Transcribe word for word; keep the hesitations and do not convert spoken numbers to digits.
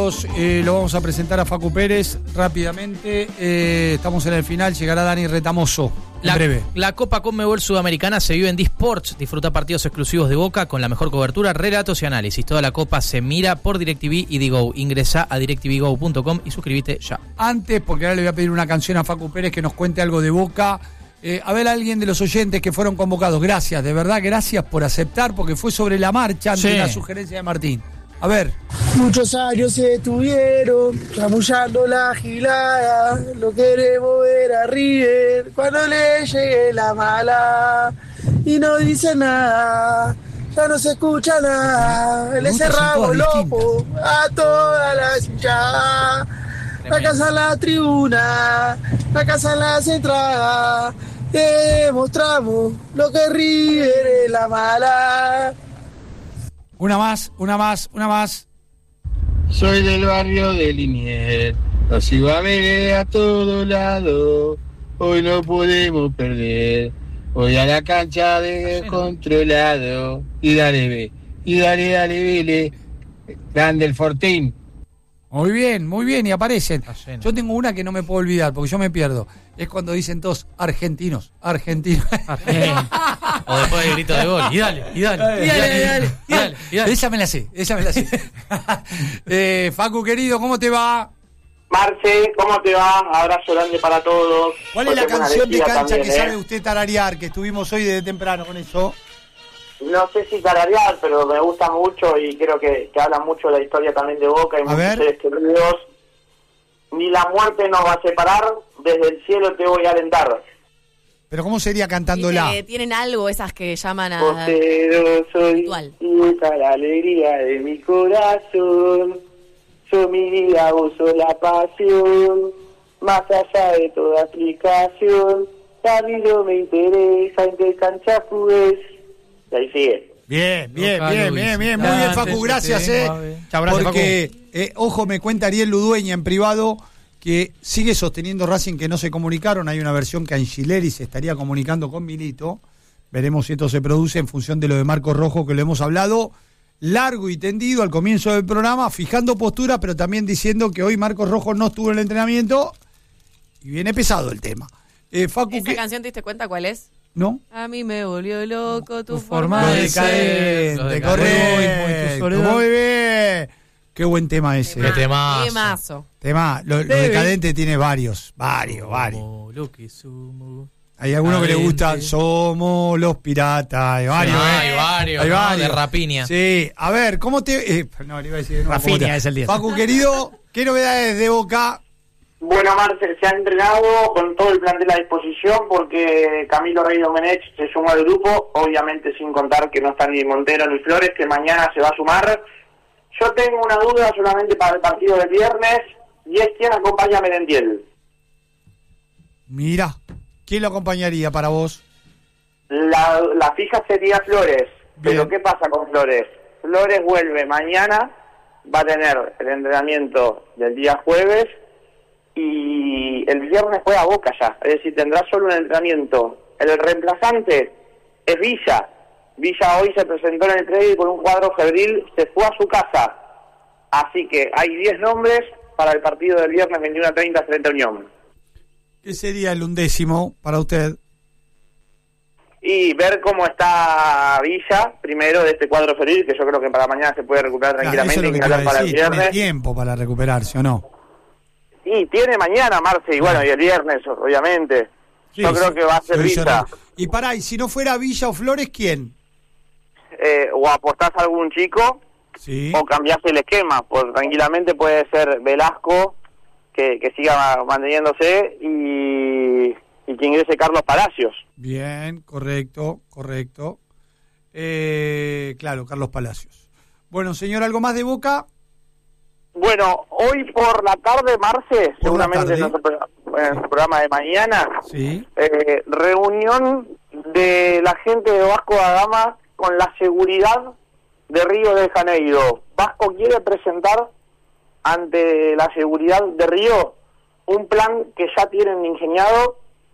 queridos, eh, lo vamos a presentar a Facu Pérez rápidamente. Eh, estamos en el final, llegará Dani Retamoso en la, breve. La Copa Conmebol Sudamericana se vive en D-Sports. Disfruta partidos exclusivos de Boca con la mejor cobertura, relatos y análisis. Toda la Copa se mira por DirecTV y Digo. Ingresá a directv go punto com y suscríbete ya. Antes, porque ahora le voy a pedir una canción a Facu Pérez que nos cuente algo de Boca. Eh, a ver, alguien de los oyentes que fueron convocados. Gracias, de verdad, gracias por aceptar, porque fue sobre la marcha ante sí. la sugerencia de Martín. A ver. Muchos años se estuvieron chamullando la gilada. Lo queremos ver a River cuando le llegue la mala. Y no dice nada, ya no se escucha nada. Le cerramos loco a todas las hinchadas. La casa en la tribuna, la casa en las entradas. Demostramos lo que River es la mala. Una más, una más, una más. Soy del barrio de Liniers, lo sigo a ver a todo lado. Hoy no podemos perder. Voy a la cancha de controlado. Y dale, ve. Y dale, dale, vele. Grande el Fortín. Muy bien, muy bien, y aparecen. Yo tengo una que no me puedo olvidar, porque yo me pierdo. Es cuando dicen todos argentinos, argentinos. O después del grito de gol. Y dale, y dale, y dale, y dale, y dale, y dale, y dale. Esa me la sé, esa me la sé. eh, Facu, querido, ¿cómo te va? Marce, ¿cómo te va? Abrazo grande para todos. ¿Cuál es la canción de cancha también, que eh? sabe usted tararear? Que estuvimos hoy desde temprano con eso. No sé si tararear, pero me gusta mucho y creo que, que habla mucho de la historia también de Boca y muchos seres queridos. Ni la muerte nos va a separar, desde el cielo te voy a alentar. ¿Pero cómo sería cantándola? Que tienen algo esas que llaman a... Vocero soy ritual. y esa la alegría de mi corazón. Soy mi vida, vos sos la pasión. Más allá de toda explicación, a mí no me interesa en qué cancha jugues. Y ahí sigue. Bien, bien, no, bien, bien, bien, muy bien, Facu, gracias, eh. Abrazo, porque, eh, ojo, me cuenta Ariel Ludueña en privado que sigue sosteniendo Racing que no se comunicaron. Hay una versión que Angileri se estaría comunicando con Milito. Veremos si esto se produce en función de lo de Marcos Rojo, que lo hemos hablado largo y tendido al comienzo del programa, fijando postura, pero también diciendo que hoy Marcos Rojo no estuvo en el entrenamiento y viene pesado el tema. Eh, Facu, ¿Esa ¿qué? canción te diste cuenta cuál es? ¿No? A mí me volvió loco tu, tu forma, forma de de ser. Decadente, correcto, muy bien. Qué buen tema ese. Qué temazo. Temazo. Tema, lo, lo decadente tiene varios, varios, varios. Hay algunos que le gustan, somos los piratas, hay varios, no, ¿eh? Hay varios, hay ¿no? varios. De Rapiña. Sí, a ver, ¿cómo te...? Eh, no, le iba a decir... No, Rafinha es el diez. Facu, querido, ¿qué novedades de Boca? Bueno, Marcel, se ha entrenado con todo el plantel a disposición porque Camilo Rey Domenech se sumó al grupo, obviamente sin contar que no están ni Montero ni Flores, que mañana se va a sumar. Yo tengo una duda solamente para el partido del viernes, y es quién acompaña a Merentiel. Mira, ¿quién lo acompañaría para vos? La, la fija sería Flores, Bien. pero ¿qué pasa con Flores? Flores vuelve mañana, va a tener el entrenamiento del día jueves, y el viernes juega Boca ya, es decir, tendrá solo un entrenamiento. El reemplazante es Villa. Villa hoy se presentó en el trade con un cuadro febril, se fue a su casa. Así que hay diez nombres para el partido del viernes veintiuno a treinta frente a Unión. ¿Qué sería el undécimo para usted? Y ver cómo está Villa, primero, de este cuadro febril, que yo creo que para mañana se puede recuperar tranquilamente. Claro, eso es lo que y te iba a para el decir, viernes. tiene tiempo para recuperarse, ¿o no? Y tiene mañana, Marce, y bueno, y el viernes, obviamente. Sí, yo creo sí, que va a ser sí, Villa. Y pará, y si no fuera Villa o Flores, ¿quién? Eh, o apostás a algún chico, Sí. o cambiás el esquema, pues tranquilamente puede ser Velasco, que, que siga manteniéndose, y, y que ingrese Carlos Palacios. Bien, correcto, correcto. Eh, claro, Carlos Palacios. Bueno, señor, ¿algo más de Boca? Bueno, hoy por la tarde, Marce, Por seguramente la tarde. en nuestro, pro- en nuestro programa de mañana, Sí. eh, reunión de la gente de Vasco da Gama con la seguridad de Río de Janeiro. Vasco quiere presentar ante la seguridad de Río un plan que ya tienen ingeniado